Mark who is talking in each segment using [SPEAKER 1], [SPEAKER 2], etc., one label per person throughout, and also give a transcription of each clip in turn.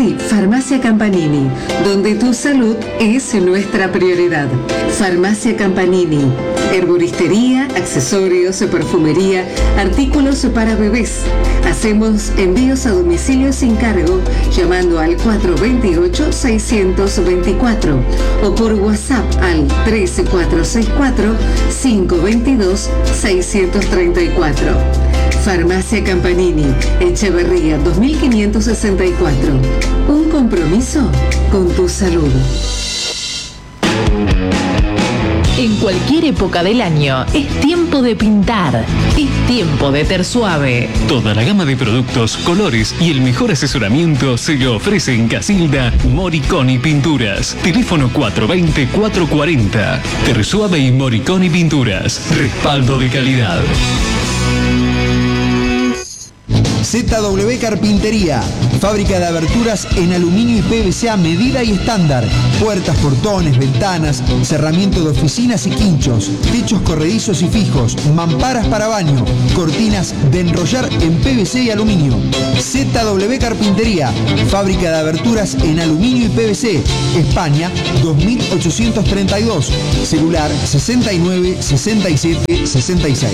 [SPEAKER 1] Sí, Farmacia Campanini, donde tu salud es nuestra prioridad. Farmacia Campanini, herboristería, accesorios, perfumería, artículos para bebés. Hacemos envíos a domicilio sin cargo llamando al 428-624 o por WhatsApp al 13464-522-634. Farmacia Campanini, Echeverría 2564. Un compromiso con tu salud.
[SPEAKER 2] En cualquier época del año es tiempo de pintar, es tiempo de Tersuave.
[SPEAKER 3] Toda la gama de productos, colores y el mejor asesoramiento se lo ofrece en Casilda Moriconi Pinturas. Teléfono 420-440. Tersuave y Moriconi Pinturas. Respaldo de calidad.
[SPEAKER 4] ZW Carpintería, fábrica de aberturas en aluminio y PVC a medida y estándar, puertas, portones, ventanas, cerramiento de oficinas y quinchos, techos corredizos y fijos, mamparas para baño, cortinas de enrollar en PVC y aluminio. ZW Carpintería, fábrica de aberturas en aluminio y PVC, España 2832, celular 69 67 66.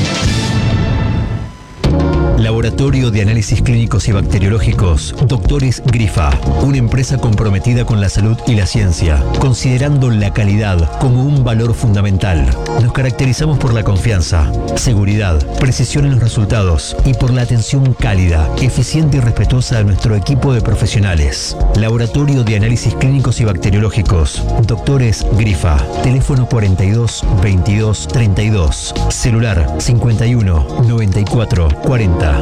[SPEAKER 5] Laboratorio de Análisis Clínicos y Bacteriológicos, Doctores Grifa, una empresa comprometida con la salud y la ciencia, considerando la calidad como un valor fundamental. Nos caracterizamos por la confianza, seguridad, precisión en los resultados y por la atención cálida, eficiente y respetuosa de nuestro equipo de profesionales. Laboratorio de Análisis Clínicos y Bacteriológicos, Doctores Grifa, teléfono 42 22 32, celular 51 94 40.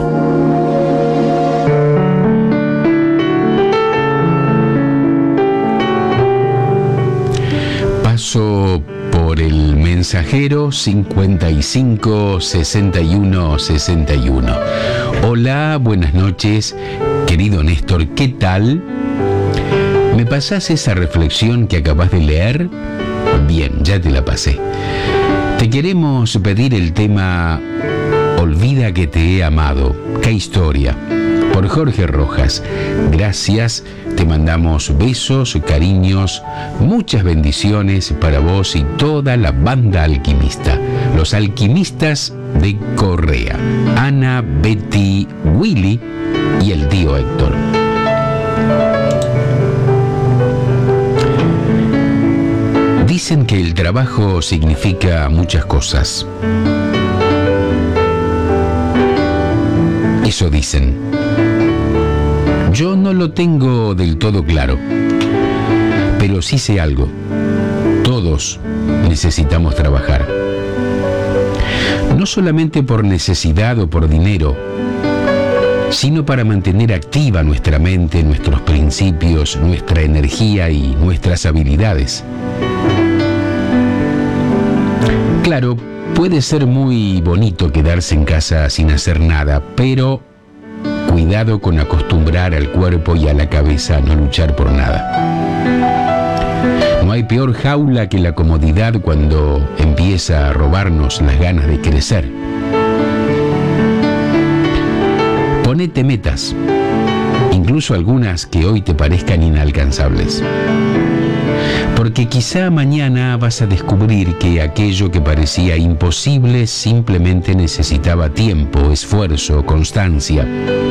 [SPEAKER 6] Paso por el mensajero 55 61 61. Hola, buenas noches, querido Néstor, ¿qué tal? ¿Me pasás esa reflexión que acabas de leer? Bien, ya te la pasé. Te queremos pedir el tema Olvida que te he amado. ¡Qué historia! Por Jorge Rojas. Gracias, te mandamos besos, cariños, muchas bendiciones para vos y toda la banda alquimista. Los alquimistas de Correa. Ana, Betty, Willy y el tío Héctor. Dicen que el trabajo significa muchas cosas. Eso dicen. Yo no lo tengo del todo claro, pero sí sé algo. Todos necesitamos trabajar. No solamente por necesidad o por dinero, sino para mantener activa nuestra mente, nuestros principios, nuestra energía y nuestras habilidades. Claro, puede ser muy bonito quedarse en casa sin hacer nada, pero cuidado con acostumbrar al cuerpo y a la cabeza a no luchar por nada. No hay peor jaula que la comodidad cuando empieza a robarnos las ganas de crecer. Ponete metas, incluso algunas que hoy te parezcan inalcanzables. Porque quizá mañana vas a descubrir que aquello que parecía imposible simplemente necesitaba tiempo, esfuerzo, constancia.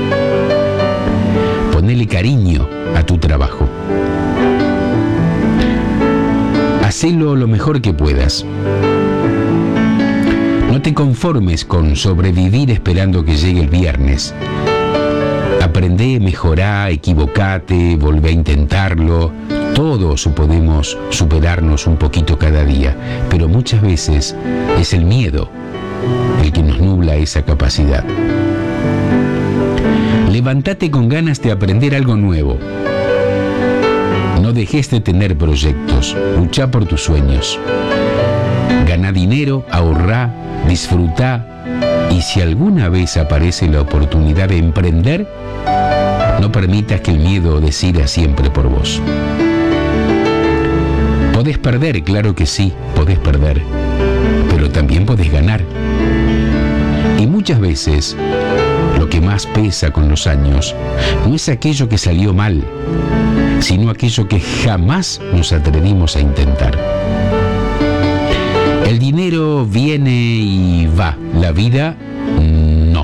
[SPEAKER 6] Ponele cariño a tu trabajo. Hacelo lo mejor que puedas. No te conformes con sobrevivir esperando que llegue el viernes. Aprendé, mejorá, equivocate, volvé a intentarlo. Todos podemos superarnos un poquito cada día, pero muchas veces es el miedo el que nos nubla esa capacidad. Levántate con ganas de aprender algo nuevo. No dejes de tener proyectos, luchá por tus sueños. Gana dinero, ahorrá, disfrutá, y si alguna vez aparece la oportunidad de emprender, no permitas que el miedo decida siempre por vos. Podés perder, claro que sí, podés perder, pero también podés ganar. Y muchas veces lo lo que más pesa con los años no es aquello que salió mal, sino aquello que jamás nos atrevimos a intentar. El dinero viene y va, la vida no.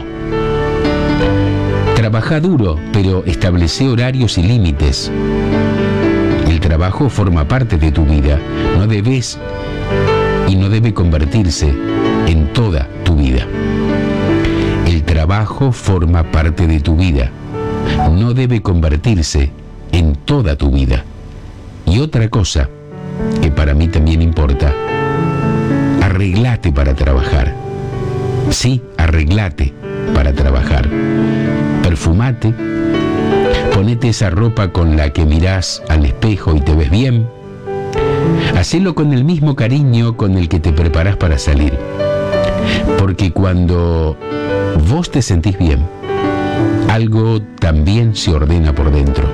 [SPEAKER 6] Trabaja duro, pero establece horarios y límites. El trabajo forma parte de tu vida, no debes y no debe convertirse en toda tu vida. El trabajo forma parte de tu vida, no debe convertirse en toda tu vida. Y otra cosa que para mí también importa: arreglate para trabajar. Sí, arreglate para trabajar. Perfumate, ponete esa ropa con la que mirás al espejo y te ves bien. Hacelo con el mismo cariño con el que te preparás para salir. Porque cuando vos te sentís bien, algo también se ordena por dentro.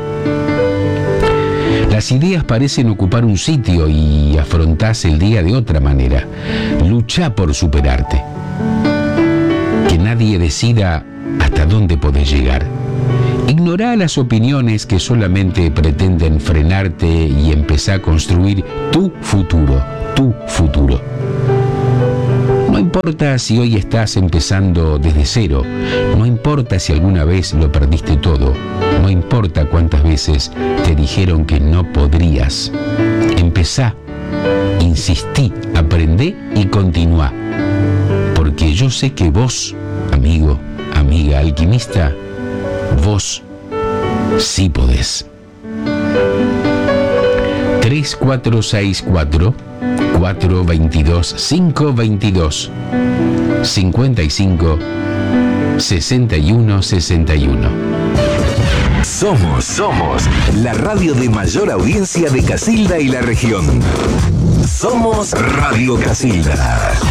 [SPEAKER 6] Las ideas parecen ocupar un sitio y afrontás el día de otra manera. Luchá por superarte. Que nadie decida hasta dónde podés llegar. Ignorá las opiniones que solamente pretenden frenarte y empezá a construir tu futuro, tu futuro. No importa si hoy estás empezando desde cero, no importa si alguna vez lo perdiste todo, no importa cuántas veces te dijeron que no podrías. Empezá, insistí, aprendé y continuá. Porque yo sé que vos, amigo, amiga alquimista, vos sí podés. 3464 422 522 55 61 61.
[SPEAKER 7] Somos la radio de mayor audiencia de Casilda y la región. Somos Radio Casilda.